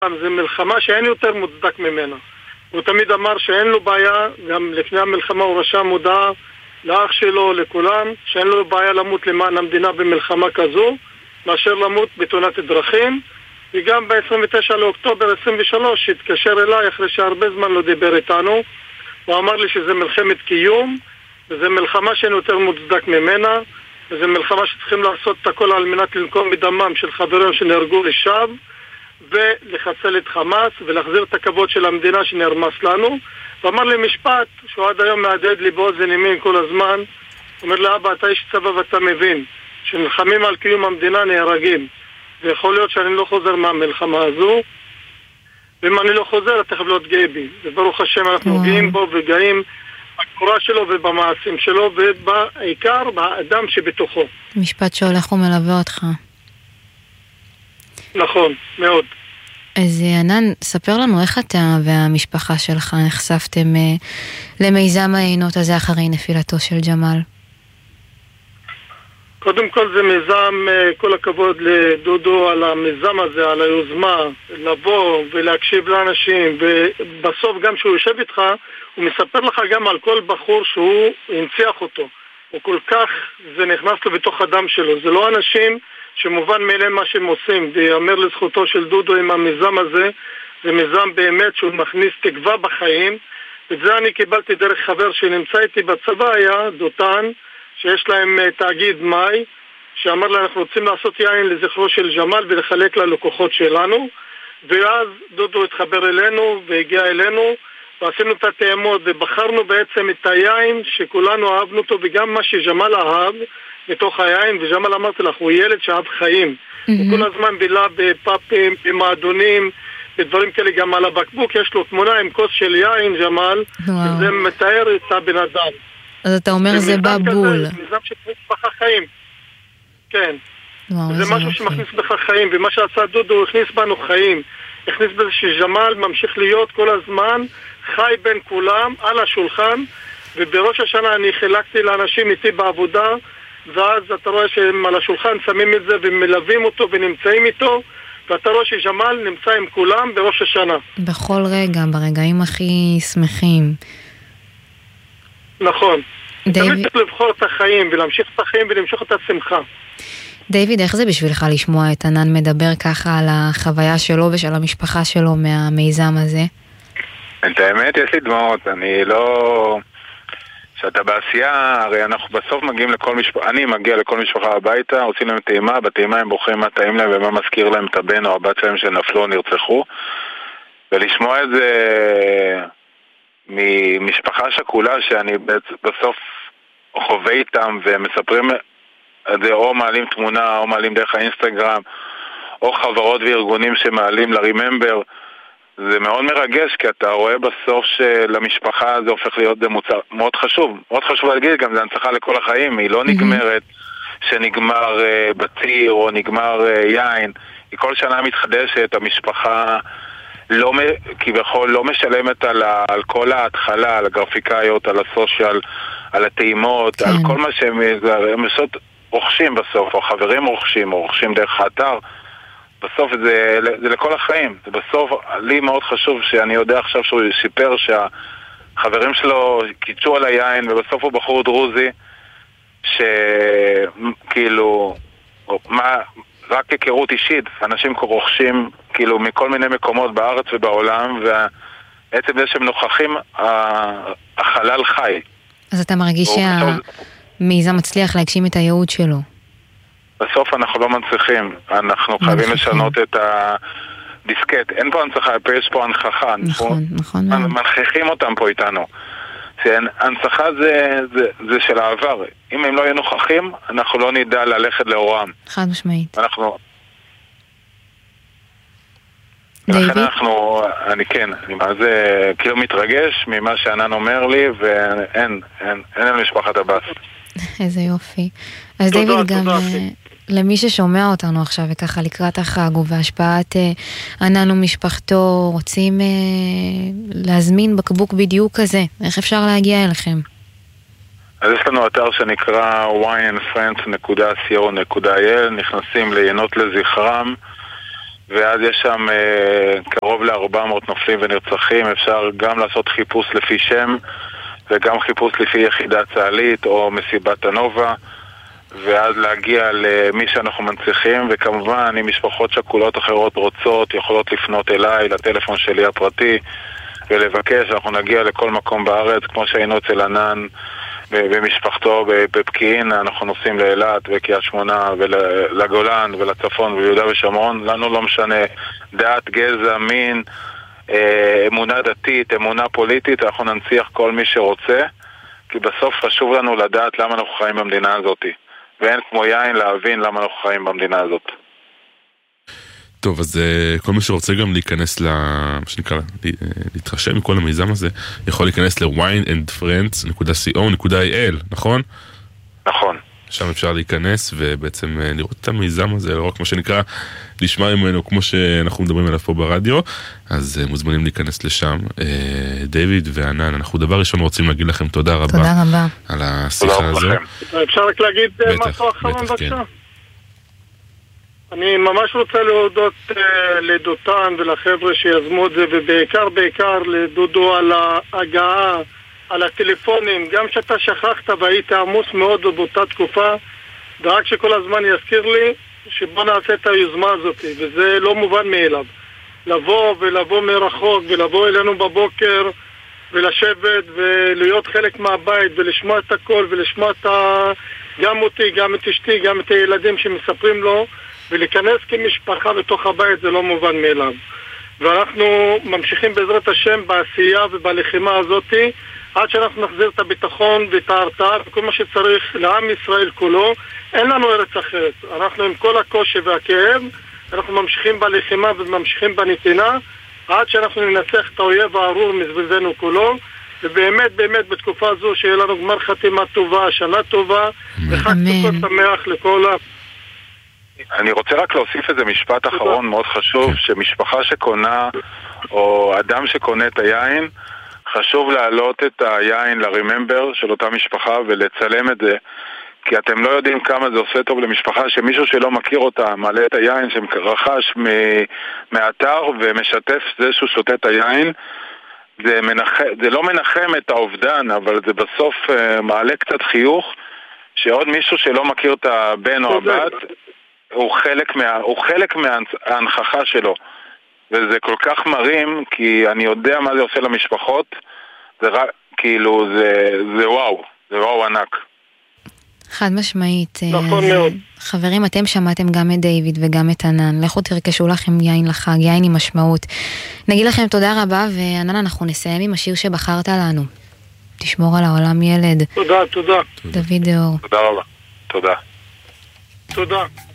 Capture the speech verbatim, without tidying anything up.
זה מלחמה שאין יותר מוצדק ממנה. הוא תמיד אמר שאין לו בעיה, גם לפני המלחמה הוא רשם מודעה לאח שלו, לכולם, שאין לו בעיה למות למען המדינה במלחמה כזו, מאשר למות בתאונת דרכים. וגם ב-עשרים ותשעה לאוקטובר עשרים ושלוש התקשר אליי אחרי שהרבה זמן לא דיבר איתנו. הוא אמר לי שזה מלחמת קיום, וזה מלחמה שאין יותר מוצדק ממנה, וזה מלחמה שצריכים לעשות את הכל על מנת לנקום בדמם של חברים שנהרגו לשווא, ולחסל את חמאס ולהחזיר את הכבוד של המדינה שנרמס לנו. ואמר לי משפט שהוא עד היום מהדהד לי באוזן ימין כל הזמן. הוא אומר לי, אבא, אתה איש צבא ואתה מבין שנלחמים על קיום המדינה נהרגים, ויכול להיות שאני לא חוזר מהמלחמה הזו, ואם אני לא חוזר אתה חייב להיות גאה בי. וברוך השם אנחנו גאים בו וגאים בקורה שלו ובמעשים שלו, ובעיקר באדם שבתוכו. משפט שהולך ומלווה אותך. נכון, מאוד. אז ענן, ספר לנו איך אתה והמשפחה שלך נחשפתם אה, למיזם העינות הזה אחרי נפילתו של ג'מאל. קודם כל זה מיזם, כל הכבוד לדודו על המיזם הזה, על היוזמה, לבוא ולהקשיב לאנשים, ובסוף גם שהוא יושב איתך, הוא מספר לך גם על כל בחור שהוא הנציח אותו. הוא כל כך, זה נכנס לו בתוך הדם שלו. זה לא אנשים שמובן מאליהם מה שהם עושים, ויאמר לזכותו של דודו עם המיזם הזה, זה מיזם באמת שהוא מכניס תקווה בחיים, ואת זה אני קיבלתי דרך חבר שנמצא איתי בצבא, היה דותן, שיש להם תאגיד מאי, שאמר לה אנחנו רוצים לעשות יין לזכרו של ג'מאל ולחלק ללקוחות שלנו, ואז דודו התחבר אלינו והגיע אלינו, ועשינו את הטעימות ובחרנו בעצם את היין שכולנו אהבנו אותו, וגם מה שג'מאל אהב מתוך היין, וג'מאל אמרתי לך, הוא ילד שאהב חיים, mm-hmm. הוא כל הזמן בילה בפאפים, במועדונים, בדברים כאלה, גם על הבקבוק יש לו תמונה עם כוס של יין ג'מאל, וזה מתאר את הבן אדם. אז אתה אומר זה בא בול. זה מיזם שמכניס בך חיים. כן. וואו, זה משהו שמכניס בך חיים, ומה שעשה דודו הוא הכניס בנו חיים. הכניס בזה שג'מאל ממשיך להיות כל הזמן חי בין כולם על השולחן, ובראש השנה אני חילקתי לאנשים איתי בעבודה, ואז אתה רואה שהם על השולחן שמים את זה ומלווים אותו ונמצאים איתו, ואתה רואה שג'מאל נמצא עם כולם בראש השנה. בכל רגע, ברגעים הכי שמחים. נכון. דיוויד... תמיד צריך לבחור את החיים ולהמשיך את החיים ולמשוך את השמחה. דיוויד, איך זה בשבילך לשמוע את ענן מדבר ככה על החוויה שלו ושל המשפחה שלו מהמיזם הזה? את האמת, יש לי דמעות. אני לא... שאתה בעשייה, הרי אנחנו בסוף מגיעים לכל משפחה, אני מגיע לכל משפחה הביתה, עושים להם טעימה, בטעימה הם בוחרים מה טעים להם ומה מזכיר להם את הבן או הבת שלהם שנפלו או נרצחו, ולשמוע את זה ממשפחה שכולה שאני בסוף חווה איתם ומספרים את זה, או מעלים תמונה או מעלים דרך האינסטגרם, או חברות וארגונים שמעלים לריממבר. זה מאוד מרגש, כי אתה רואה בסוף שלמשפחה זה הופך להיות זה מוצר מאוד חשוב. מאוד חשוב להגיד, גם זה הנצחה לכל החיים, היא לא נגמרת שנגמר uh, בציר או נגמר uh, יין. היא כל שנה מתחדשת, המשפחה לא, כביכול לא משלמת על, ה, על כל ההתחלה, על הגרפיקאיות, על הסושיאל, על הטעימות, כן. על כל מה שהם הם עושות, רוכשים בסוף, או חברים רוכשים, או רוכשים דרך האתר. בסוף זה, זה לכל החיים. זה בסוף, לי מאוד חשוב שאני יודע עכשיו שהוא סיפר שהחברים שלו קיצו על היין, ובסוף הוא בחור דרוזי, שכאילו, מה, רק היכרות אישית, אנשים רוכשים כאילו מכל מיני מקומות בארץ ובעולם, ועצם זה שהם נוכחים, החלל חי. אז אתה מרגיש שהמיזם מצליח להגשים את הייעוד שלו? בסוף אנחנו לא מנצחים, אנחנו חייבים לשנות את הדיסקט. אין פה הנצחה, יש פה הנכחה. נכון, נכון. מנכחים אותם פה איתנו. הנצחה זה, זה, זה של העבר. אם הם לא יהיו נוכחים, אנחנו לא נדע ללכת לאורם. חד משמעית. אנחנו... לכן אנחנו, אני כן, אני מה זה כאילו מתרגש ממה שענן אומר לי, ואין, אין, אין למשפחת הבאס. איזה יופי. אז דיוויד, גם למי ששומע אותנו עכשיו וככה לקראת החג ובהשפעת ענן ומשפחתו, רוצים להזמין בקבוק בדיוק כזה, איך אפשר להגיע אליכם? אז יש לנו אתר שנקרא wine and friends dot co dot il, נכנסים לינות לזכרם, ואז יש שם אה, קרוב ל-ארבע מאות נופלים ונרצחים. אפשר גם לעשות חיפוש לפי שם וגם חיפוש לפי יחידה צה"לית או מסיבת הנובה, ואז להגיע למי שאנחנו מנציחים. וכמובן, אם משפחות שכולות אחרות רוצות, יכולות לפנות אליי לטלפון שלי הפרטי ולבקש. אנחנו נגיע לכל מקום בארץ, כמו שהיינו אצל ענן במשפחתו בפקיעין. אנחנו נוסעים לאילת וקריית שמונה ולגולן ולצפון וליהודה ושומרון. לנו לא משנה דת, גזע, מין, אמונה דתית, אמונה פוליטית. אנחנו ננציח כל מי שרוצה, כי בסוף חשוב לנו לדעת למה אנחנו חיים במדינה הזאת, ואין כמו יין להבין למה אנחנו חיים במדינה הזאת. טוב, אז כל מי שרוצה גם להיכנס ל... מה שנקרא, להתרשם מכל המיזם הזה, יכול להיכנס ל-wine and friends דוט קו דוט איי אל, נכון? נכון. שם אפשר להיכנס ובעצם לראות את המיזם הזה, לא רק מה שנקרא, לשמוע ממנו כמו שאנחנו מדברים עליו פה ברדיו, אז מוזמנים להיכנס לשם. דיוויד וענן, אנחנו דבר ראשון רוצים להגיד לכם תודה רבה. תודה רבה. על השיחה הזו. אפשר רק להגיד משהו אחרון בבקשה? אני ממש רוצה להודות uh, לדותן ולחבר'ה שיזמו את זה, ובעיקר בעיקר לדודו על ההגעה, על הטלפונים, גם שאתה שכחת והיית עמוס מאוד באותה תקופה, ורק שכל הזמן יזכיר לי שבוא נעשה את היוזמה הזאת, וזה לא מובן מאליו. לבוא ולבוא מרחוק ולבוא אלינו בבוקר ולשבת ולהיות חלק מהבית ולשמוע את הכל ולשמוע את ה... גם אותי, גם את אשתי, גם את הילדים שמספרים לו, ולהיכנס כמשפחה בתוך הבית זה לא מובן מאליו. ואנחנו ממשיכים בעזרת השם בעשייה ובלחימה הזאת עד שאנחנו נחזיר את הביטחון ואת ההרתעה וכל מה שצריך לעם ישראל כולו. אין לנו ארץ אחרת. אנחנו עם כל הקושי והכאב, אנחנו ממשיכים בלחימה וממשיכים בנתינה עד שאנחנו ננצח את האויב הארור מסביבנו כולו. ובאמת באמת בתקופה הזו שיהיה לנו גמר חתימה טובה, שנה טובה וחג סוכות שמח לכל ה... אני רוצה רק להוסיף איזה משפט אחרון מאוד חשוב, שמשפחה שקונה או אדם שקונה את היין, חשוב להעלות את היין ל-remember של אותה משפחה ולצלם את זה, כי אתם לא יודעים כמה זה עושה טוב למשפחה שמישהו שלא מכיר אותה מעלה את היין שרכש מהאתר ומשתף זה שהוא שותה את היין. זה, מנח... זה לא מנחם את האובדן, אבל זה בסוף uh, מעלה קצת חיוך שעוד מישהו שלא מכיר את הבן או הבת הוא חלק, מה... הוא חלק מההנכחה שלו, וזה כל כך מרים, כי אני יודע מה זה עושה למשפחות. זה רק, כאילו, זה, זה וואו, זה וואו ענק. חד משמעית. נכון מאוד. חברים, אתם שמעתם גם את דיוויד וגם את ענן. לכו תרכשו לכם יין לחג, יין עם משמעות. נגיד לכם תודה רבה, וענן, אנחנו נסיים עם השיר שבחרת לנו. תשמור על העולם ילד. תודה, תודה. דוד דאור. תודה רבה. תודה. תודה.